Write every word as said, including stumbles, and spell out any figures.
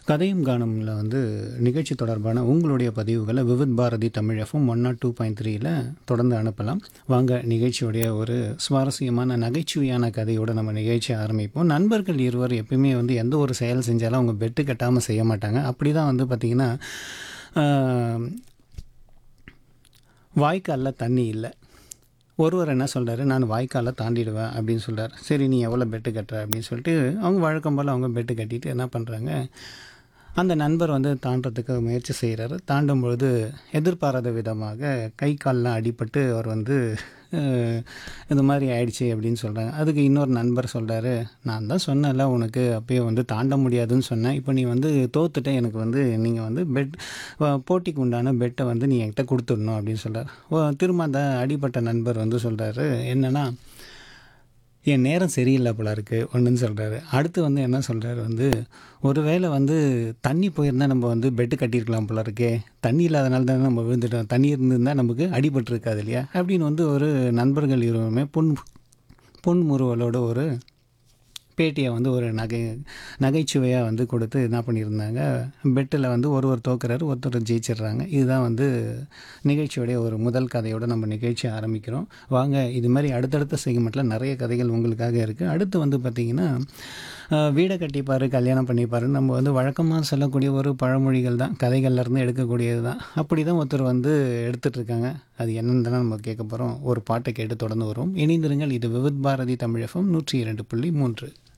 கதையும் காணும்ல வந்து நிகழ்ச்சி தொடர்பான உங்களுடைய பதிவுகளை Vividh Bharathi Tamil FM one not two point த்ரீல தொடர்ந்து அனுப்பலாம். வாங்க நிகழ்ச்சியுடைய ஒரு சுவாரஸ்யமான நகைச்சுவையான கதையோடு நம்ம நிகழ்ச்சியை ஆரம்பிப்போம். நண்பர்கள் இருவர் எப்பயுமே வந்து எந்த ஒரு செயல் செஞ்சாலும் அவங்க பெட்டு கட்டாமல் செய்ய மாட்டாங்க. அப்படி தான் வந்து பார்த்திங்கன்னா வாய்க்காலில் தண்ணி இல்லை. ஒருவர் என்ன சொல்கிறாரு, நான் வாய்க்காலை தாண்டிடுவேன் அப்படின்னு சொல்கிறார். சரி, நீ எவ்வளோ பெட்டு கட்டுற அப்படின்னு சொல்லிட்டு அவங்க வழக்கம் போல் அவங்க பெட்டு கட்டிட்டு என்ன பண்ணுறாங்க, அந்த நண்பர் வந்து தாண்டறதுக்கு முயற்சி செய்கிறாரு. தாண்டும் பொழுது எதிர்பாராத விதமாக கை கால்லாம் அடிபட்டு அவர் வந்து அஹ், இந்த மாதிரி ஆயிடுச்சு அப்படின்னு சொல்கிறாங்க. அதுக்கு இன்னொரு நண்பர் சொல்கிறாரு, நான் தான் சொன்னேன்ல உனக்கு அப்பயே வந்து தாண்ட முடியாதுன்னு சொன்னேன், இப்போ நீ வந்து தோத்துட்ட, எனக்கு வந்து நீங்கள் வந்து பெட் போட்டிக்கு உண்டான பெட்டை வந்து நீ என்கிட்ட கொடுத்துடணும் அப்படின்னு சொல்கிறார். திரும்ப அந்த அடிபட்ட நண்பர் வந்து சொல்கிறாரு என்னென்னா, என் நேரம் சரியில்லை போல இருக்குது ஒன்றுன்னு சொல்கிறாரு. அடுத்து வந்து என்ன சொல்கிறாரு வந்து, ஒருவேளை வந்து தண்ணி போயிருந்தால் நம்ம வந்து பெட்டு கட்டியிருக்கலாம் போல இருக்கே, தண்ணி இல்லாதனால தானே நம்ம விழுந்துட்டோம், தண்ணி இருந்திருந்தால் நமக்கு அடிபட்டிருக்காது இல்லையா அப்படின்னு வந்து ஒரு நண்பர்கள் இருவருமே புன் புன்முறுவலோட ஒரு பேட்டியை வந்து ஒரு நகை நகைச்சுவையாக வந்து கொடுத்து என்ன பண்ணியிருந்தாங்க, பெட்டில் வந்து ஒருவர் தோக்குறாரு, ஒருத்தர் ஜெயிச்சிடுறாங்க. இதுதான் வந்து நிகழ்ச்சியோடைய ஒரு முதல் கதையோடு நம்ம நிகழ்ச்சி ஆரம்பிக்கிறோம். வாங்க, இது மாதிரி அடுத்தடுத்த செக்மெண்ட்டில் நிறைய கதைகள் உங்களுக்காக இருக்குது. அடுத்து வந்து பார்த்திங்கன்னா வீடை கட்டிப்பார் கல்யாணம் பண்ணிப்பார் நம்ம வந்து வழக்கமாக சொல்லக்கூடிய ஒரு பழமொழிகள் தான், கதைகள்லேருந்து எடுக்கக்கூடியது தான். அப்படி தான் ஒருத்தர் வந்து எடுத்துகிட்ருக்காங்க. அது என்னன்னு தானே நம்ம கேட்க போகிறோம். ஒரு பாட்டை கேட்டு தொடர்ந்து வரும். இணைந்திருங்கள். இது விவித் பாரதி தமிழ் எஃப்எம் நூற்றி இரண்டு புள்ளி மூன்று.